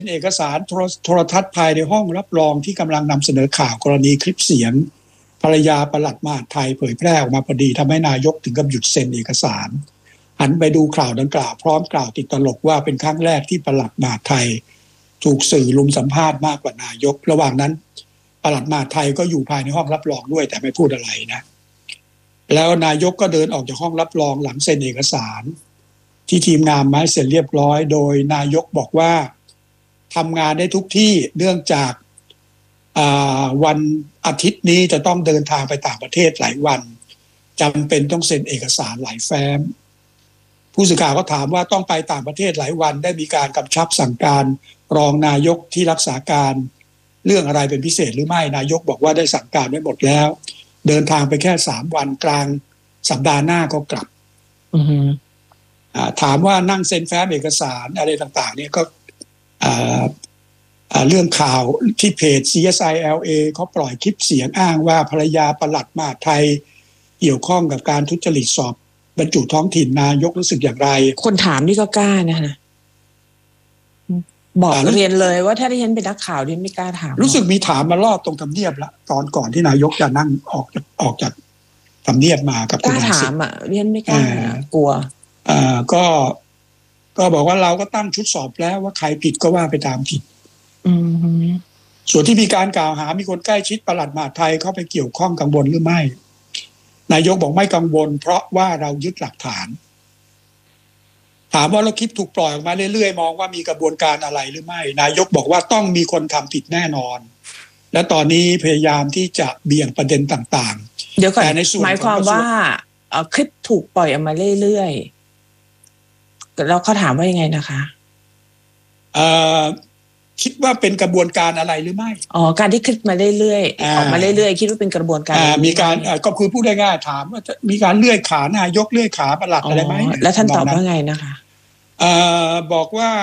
เอกสารโทรทัศน์ภายในห้องรับรองที่กำลังนำเสนอข่าวกรณีคลิปเสียงภรรยาปลัดมหาดไทยเผยแพร่ออกมาพอดีทำให้นายกถึงกับหยุดเซ็นเอกสารหันไปดูข่าวดังกล่าวพร้อมกล่าวติดตลกว่าเป็นครั้งแรกที่ปลัดมหาดไทยถูกสื่อลุมสัมภาษณ์มากกว่านายกระหว่างนั้นปลัดมหาดไทยก็อยู่ภายในห้องรับรองด้วยแต่ไม่พูดอะไรนะแล้วนายกก็เดินออกจากห้องรับรองหลังเซ็นเอกสารที่ทีมงานไม้เสร็จเรียบร้อยโดยนายกบอกว่าทำงานได้ทุกที่เนื่องจากวันอาทิตย์นี้จะต้องเดินทางไปต่างประเทศหลายวันจำเป็นต้องเซ็นเอกสารหลายแฟ้มผู้สื่อข่าวก็ถามว่าต้องไปต่างประเทศหลายวันได้มีการกำชับสั่งการรองนายกที่รักษาการเรื่องอะไรเป็นพิเศษหรือไม่นายกบอกว่าได้สั่งการไว้หมดแล้วเดินทางไปแค่3 วันกลางสัปดาห์หน้าก็กลับถามว่านั่งเซ็นแฟ้มเอกสารอะไรต่างๆเนี่ยก็เรื่องข่าวที่เพจ CSI LA เขาปล่อยคลิปเสียงอ้างว่าภรรยาปลัดมหาดไทยเกี่ยวข้องกับการทุจริตสอบบรรจุท้องถิ่นนายกรู้สึกอย่างไรคนถามนี่ก็กล้านะบอกเรียนเลยว่าถ้าดิฉันเป็นนักข่าวดิฉันไม่กล้าถามรู้สึกมีถามมารอบตรงทำเนียบละตอนก่อนที่นายกจะนั่งออกจากทำเนียบมากับคุณถามดิฉันไม่กล้ากลัวก็บอกว่าเราก็ตั้งชุดสอบแล้วว่าใครผิดก็ว่าไปตามผิดส่วนที่มีการกล่าวหามีคนใกล้ชิดปลัดมหาดไทยเข้าไปเกี่ยวข้องกังวลหรือไม่นายกบอกไม่กังวลเพราะว่าเรายึดหลักฐานถามว่าเราคลิปถูกปล่อยออกมาเรื่อยๆมองว่ามีกระบวนการอะไรหรือไม่นายกบอกว่าต้องมีคนทำผิดแน่นอนและตอนนี้พยายามที่จะเบี่ยงประเด็นต่างๆเดี๋ยวก่อนหมายความว่าคลิปถูกปล่อยออกมาเรื่อยๆแล้วเขาถามว่ายังไงนะคะคิดว่าเป็นกระบวนการอะไรหรือไม่การที่คลิปมาเรื่อยๆออกมาเรื่อยๆคิดว่าเป็นกระบวนการมีการก็คือพูดง่ายๆถามว่าจะมีการเลื่อยขานายกเลื่อยขาปลัดอะไรไหมแล้วท่านตอบว่าไงนะคะบอกว่า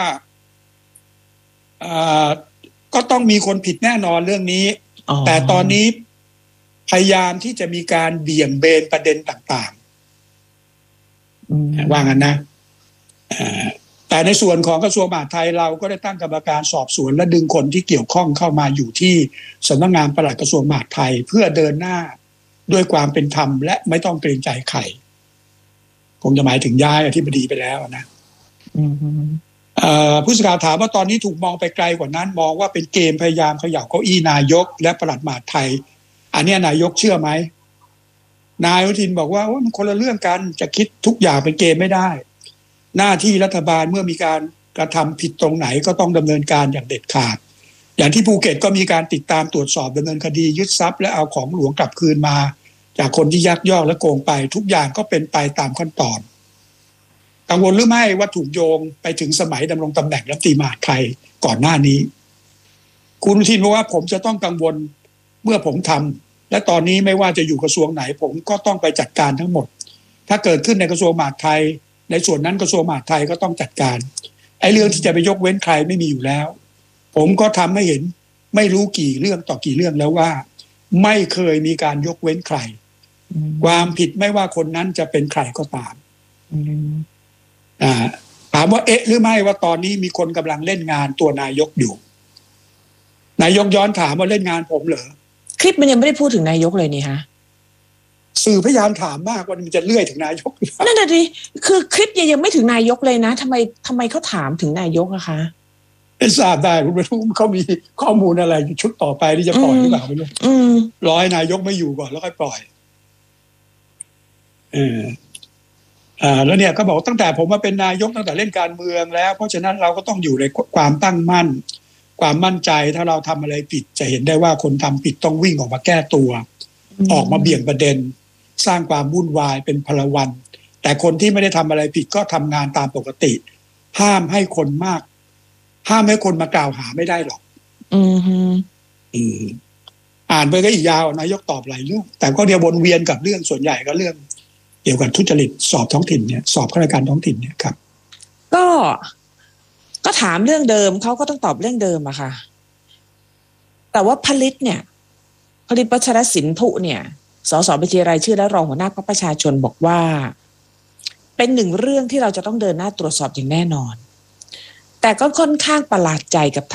ก็ต้องมีคนผิดแน่นอนเรื่องนี้แต่ตอนนี้พยายามที่จะมีการเบี่ยงเบนประเด็นต่างๆว่างั้นนะแต่ในส่วนของกระทรวงมหาดไทยเราก็ได้ตั้งกรรมการสอบสวนและดึงคนที่เกี่ยวข้องเข้ามาอยู่ที่สำนักงานปลัดกระทรวงมหาดไทยเพื่อเดินหน้าด้วยความเป็นธรรมและไม่ต้องเกรงใจใครคงจะหมายถึงย้ายอธิบดีไปแล้วนะผู้สื่อข่าวถามว่าตอนนี้ถูกมองไปไกลกว่านั้นมองว่าเป็นเกมพยายามเขย่าเก้าอี้นายกและปลัดมหาดไทยอันนี้นายกเชื่อไหมนายอนุทินบอกว่ามันคนละเรื่องกันจะคิดทุกอย่างเป็นเกมไม่ได้หน้าที่รัฐบาลเมื่อมีการกระทำผิดตรงไหนก็ต้องดำเนินการอย่างเด็ดขาดอย่างที่ภูเก็ตก็มีการติดตามตรวจสอบดำเนินคดียึดทรัพย์และเอาของหลวงกลับคืนมาจากคนที่ยักยอกและโกงไปทุกอย่างก็เป็นไปตามขั้นตอนกังวลหรือไม่ว่าถูกโยงไปถึงสมัยดำรงตำแหน่งรัฐมนตรีมหาดไทยก่อนหน้านี้คุณอนุทินบอกว่าผมจะต้องกังวลเมื่อผมทำและตอนนี้ไม่ว่าจะอยู่กระทรวงไหนผมก็ต้องไปจัดการทั้งหมดถ้าเกิดขึ้นในกระทรวงมหาดไทยในส่วนนั้นกระทรวงมหาดไทยก็ต้องจัดการไอ้เรื่องที่จะไปยกเว้นใครไม่มีอยู่แล้วผมก็ทำให้เห็นไม่รู้กี่เรื่องต่อกี่เรื่องแล้วว่าไม่เคยมีการยกเว้นใครความผิดไม่ว่าคนนั้นจะเป็นใครก็ตามถามว่าหรือไม่ว่าตอนนี้มีคนกำลังเล่นงานตัวนายกอยู่นายกย้อนถามว่าเล่นงานผมเหรอคลิปมันยังไม่ได้พูดถึงนายกเลยนี่ฮะสื่อพยายามถามมากว่ามันจะเลื่อยถึงนายกนั่นแหละดิคือคลิปยังไม่ถึงนายกเลยนะทำไมเขาถามถึงนายกอะคะไม่ทราบได้ผมไม่รู้เขามีข้อมูลอะไรชุดต่อไปที่จะปล่อยหรือเปล่าไม่รู้รอให้นายกไม่อยู่ก่อนแล้วค่อยปล่อยแล้วเนี่ยก็บอกตั้งแต่ผมมาเป็นนายกตั้งแต่เล่นการเมืองแล้วเพราะฉะนั้นเราก็ต้องอยู่ในความตั้งมั่นความมั่นใจถ้าเราทำอะไรผิดจะเห็นได้ว่าคนทำผิดต้องวิ่งออกมาแก้ตัวออกมาเบี่ยงประเด็นสร้างความวุ่นวายเป็นพลวันแต่คนที่ไม่ได้ทำอะไรผิดก็ทำงานตามปกติห้ามให้คนมากล่าวหาไม่ได้หรอกอ่านไปก็อีกยาวนายกตอบหลายเรื่องแต่ก็เดียววนเวียนกับเรื่องส่วนใหญ่ก็เรื่องเกี่ยวกับทุจริตสอบท้องถิ่นเนี่ยสอบข้าราชการท้องถิ่นเนี่ยครับก็ถามเรื่องเดิมเขาก็ต้องตอบเรื่องเดิมอะค่ะแต่ว่าผลิตวัชรศิลปุเนี่ยสสบัญชีรายชื่อและรองหัวหน้าพรรคประชาชนบอกว่าเป็นหนึ่งเรื่องที่เราจะต้องเดินหน้าตรวจสอบอย่างแน่นอนแต่ก็ค่อนข้างประหลาดใจกับ